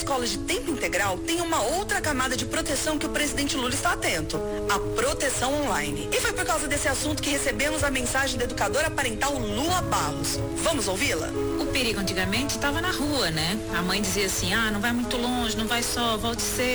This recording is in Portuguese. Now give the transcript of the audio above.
escolas de tempo integral têm uma outra camada de proteção que o presidente Lula está atento, a proteção online. E foi por causa desse assunto que recebemos a mensagem da educadora parental Lua Barros. Vamos ouvi-la? O perigo antigamente estava na rua, né? A mãe dizia assim, não vai muito longe, não vai só, volte cedo.